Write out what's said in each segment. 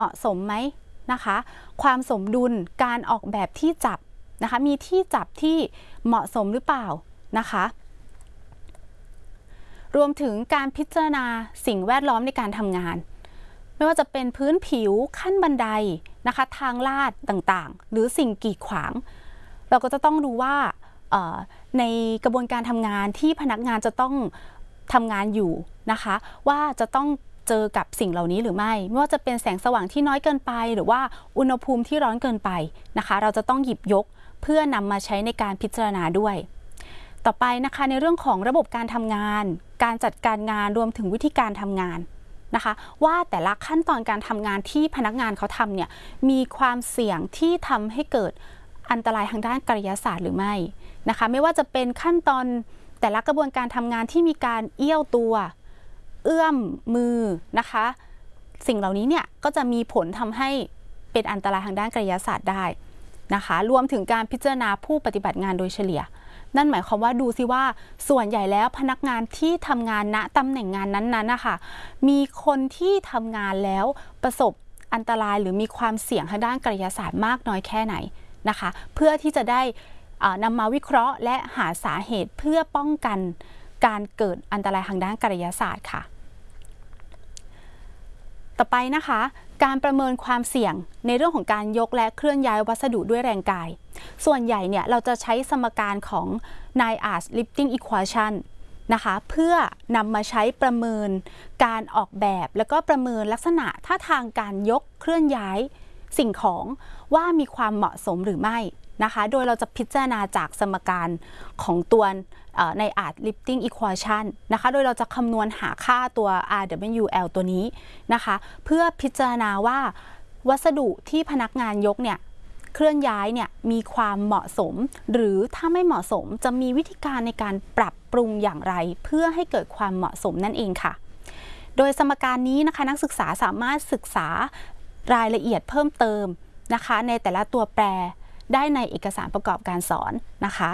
เหมาะสมไหมนะคะความสมดุลการออกแบบที่จับนะคะมีที่จับที่เหมาะสมหรือเปล่านะคะรวมถึงการพิจารณาสิ่งแวดล้อมในการทำงานไม่ว่าจะเป็นพื้นผิวขั้นบันไดนะคะทางลาดต่างๆหรือสิ่งกีดขวางเราก็จะต้องดูว่าในกระบวนการทำงานที่พนักงานจะต้องทำงานอยู่นะคะว่าจะต้องเจอกับสิ่งเหล่านี้หรือไม่ว่าจะเป็นแสงสว่างที่น้อยเกินไปหรือว่าอุณหภูมิที่ร้อนเกินไปนะคะเราจะต้องหยิบยกเพื่อนำมาใช้ในการพิจารณาด้วยต่อไปนะคะในเรื่องของระบบการทำงานการจัดการงานรวมถึงวิธีการทำงานนะคะว่าแต่ละขั้นตอนการทำงานที่พนักงานเขาทำเนี่ยมีความเสี่ยงที่ทำให้เกิดอันตรายทางด้านกายศาสตร์หรือไม่นะคะไม่ว่าจะเป็นขั้นตอนแต่ละกระบวนการทำงานที่มีการเอี้ยวตัวเอื้อมมือนะคะสิ่งเหล่านี้เนี่ยก็จะมีผลทำให้เป็นอันตรายทางด้านกายศาสตร์ได้นะคะรวมถึงการพิจารณาผู้ปฏิบัติงานโดยเฉลี่ยนั่นหมายความว่าดูซิว่าส่วนใหญ่แล้วพนักงานที่ทำงานณตำแหน่งงานนั้นๆนะคะมีคนที่ทำงานแล้วประสบอันตรายหรือมีความเสี่ยงทางด้านกายศาสตร์มากน้อยแค่ไหนนะคะเพื่อที่จะได้นำมาวิเคราะห์และหาสาเหตุเพื่อป้องกันการเกิดอันตรายทางด้านกายศาสตร์ค่ะต่อไปนะคะการประเมินความเสี่ยงในเรื่องของการยกและเคลื่อนย้ายวัสดุด้วยแรงกายส่วนใหญ่เนี่ยเราจะใช้สมการของ Nyquist lifting equation นะคะเพื่อนำมาใช้ประเมินการออกแบบแล้วก็ประเมินลักษณะท่าทางการยกเคลื่อนย้ายสิ่งของว่ามีความเหมาะสมหรือไม่นะคะโดยเราจะพิจารณาจากสมการของตัวNyquist lifting equation นะคะโดยเราจะคำนวณหาค่าตัว RWL ตัวนี้นะคะเพื่อพิจารณาว่าวัสดุที่พนักงานยกเนี่ยเคลื่อนย้ายเนี่ยมีความเหมาะสมหรือถ้าไม่เหมาะสมจะมีวิธีการในการปรับปรุงอย่างไรเพื่อให้เกิดความเหมาะสมนั่นเองค่ะโดยสมการนี้นะคะนักศึกษาสามารถศึกษารายละเอียดเพิ่มเติมนะคะในแต่ละตัวแปรได้ในเอกสารประกอบการสอนนะคะ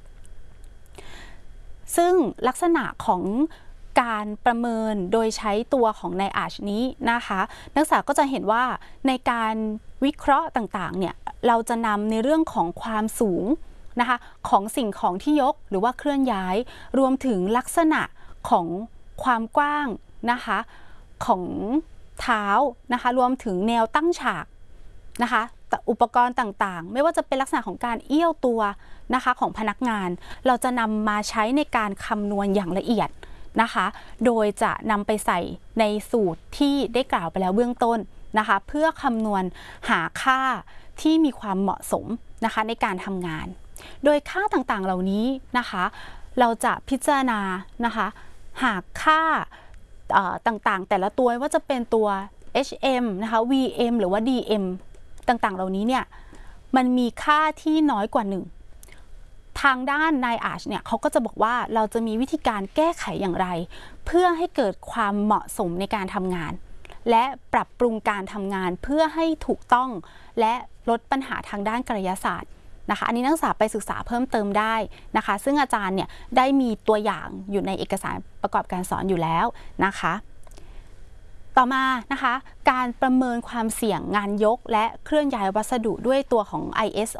ซึ่งลักษณะของการประเมินโดยใช้ตัวของNyquistนี้นะคะนักศึกษาก็จะเห็นว่าในการวิเคราะห์ต่างๆเนี่ยเราจะนำในเรื่องของความสูงนะคะของสิ่งของที่ยกหรือว่าเคลื่อนย้ายรวมถึงลักษณะของความกว้างนะคะของเท้านะคะรวมถึงแนวตั้งฉากนะคะอุปกรณ์ต่างๆไม่ว่าจะเป็นลักษณะของการเอี้ยวตัวนะคะของพนักงานเราจะนำมาใช้ในการคำนวณอย่างละเอียดนะคะโดยจะนำไปใส่ในสูตรที่ได้กล่าวไปแล้วเบื้องต้นนะคะเพื่อคำนวณหาค่าที่มีความเหมาะสมนะคะในการทำงานโดยค่าต่างๆเหล่านี้นะคะเราจะพิจารณานะคะหากค่าต่างๆแต่ละตัวว่าจะเป็นตัว HM นะคะ VM หรือว่า DM ต่างๆเหล่านี้เนี่ยมันมีค่าที่น้อยกว่า1ทางด้านNyquistเนี่ยเขาก็จะบอกว่าเราจะมีวิธีการแก้ไขอย่างไรเพื่อให้เกิดความเหมาะสมในการทำงานและปรับปรุงการทำงานเพื่อให้ถูกต้องและลดปัญหาทางด้านกายศาสตร์นะคะอันนี้นักศึกษาไปศึกษาเพิ่มเติมได้นะคะซึ่งอาจารย์เนี่ยได้มีตัวอย่างอยู่ในเอกสารประกอบการสอนอยู่แล้วนะคะต่อมานะคะการประเมินความเสี่ยงงานยกและเคลื่อนย้ายวัสดุด้วยตัวของ ISO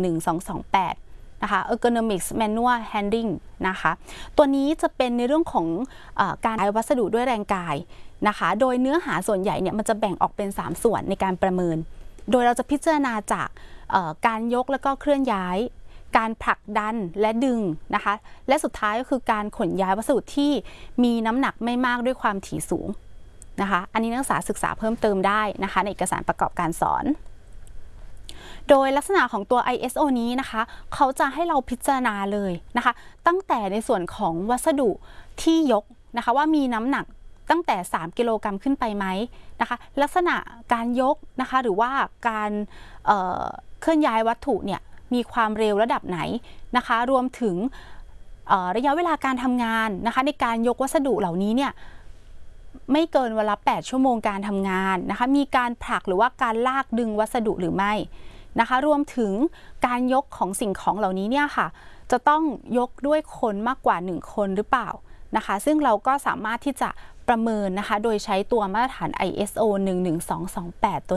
11228นะคะ Ergonomics Manual Handling นะคะตัวนี้จะเป็นในเรื่องของการย้ายวัสดุด้วยแรงกายนะคะโดยเนื้อหาส่วนใหญ่เนี่ยมันจะแบ่งออกเป็น3ส่วนในการประเมินโดยเราจะพิจารณาจากการยกแล้วก็เคลื่อนย้ายการผลักดันและดึงนะคะและสุดท้ายก็คือการขนย้ายวัสดุที่มีน้ำหนักไม่มากด้วยความถี่สูงนะคะอันนี้นักศึกษาเพิ่มเติมได้นะคะในเอกสารประกอบการสอนโดยลักษณะของตัว ISO นี้นะคะเขาจะให้เราพิจารณาเลยนะคะตั้งแต่ในส่วนของวัสดุที่ยกนะคะว่ามีน้ำหนักตั้งแต่3กิโลกรัมขึ้นไปไหมนะคะลักษณะการยกนะคะหรือว่าการเคลื่อนย้ายวัตถุเนี่ยมีความเร็วระดับไหนนะคะรวมถึงระยะเวลาการทำงานนะคะในการยกวัสดุเหล่านี้เนี่ยไม่เกินวันละ8ชั่วโมงการทำงานนะคะมีการผลักหรือว่าการลากดึงวัสดุหรือไม่นะคะรวมถึงการยกของสิ่งของเหล่านี้เนี่ยค่ะจะต้องยกด้วยคนมากกว่า1คนหรือเปล่านะคะซึ่งเราก็สามารถที่จะประเมินนะคะโดยใช้ตัวมาตรฐาน ISO 11228ตัว